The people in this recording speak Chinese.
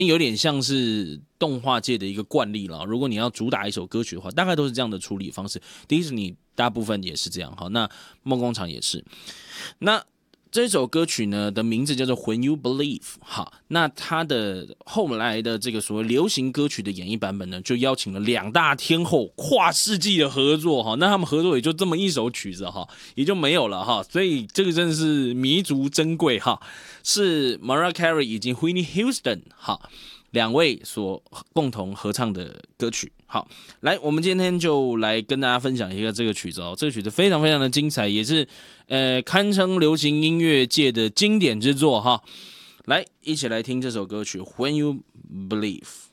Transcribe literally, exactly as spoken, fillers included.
有点像是动画界的一个惯例了。如果你要主打一首歌曲的话，大概都是这样的处理方式。迪士尼大部分也是这样，好，那梦工厂也是。那这首歌曲呢的名字叫做 When You Believe， 好，那它的后来的这个所谓流行歌曲的演绎版本呢，就邀请了两大天后跨世纪的合作哈，那他们合作也就这么一首曲子哈，也就没有了哈，所以这个真的是弥足珍贵哈，是 Mariah Carey 以及 Whitney Houston 哈两位所共同合唱的歌曲。好，来，我们今天就来跟大家分享一个这个曲子哦。这个曲子非常非常的精彩，也是呃堪称流行音乐界的经典之作哈。来，一起来听这首歌曲《When You Believe》。